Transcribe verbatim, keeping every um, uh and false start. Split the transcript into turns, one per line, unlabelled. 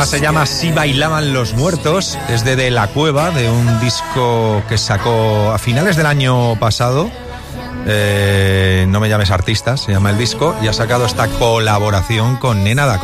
tema se llama Si bailaban los muertos, es de De La Cueva, de un disco que sacó a finales del año pasado. Eh, no me llames artista, se llama el disco, y ha sacado esta colaboración con Nena Da